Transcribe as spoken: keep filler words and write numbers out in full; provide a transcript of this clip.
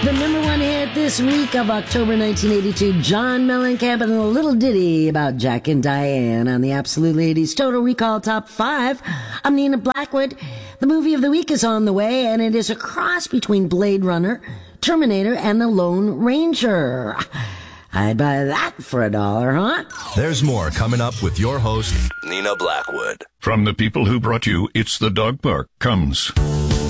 The number one hit this week of October nineteen eighty-two, John Mellencamp and a little ditty about Jack and Diane on the Absolutely eighties Total Recall Top five. I'm Nina Blackwood. The movie of the week is on the way, and it is a cross between Blade Runner, Terminator, and The Lone Ranger. I'd buy that for a dollar, huh? There's more coming up with your host, Nina Blackwood. From the people who brought you It's the Dog Park comes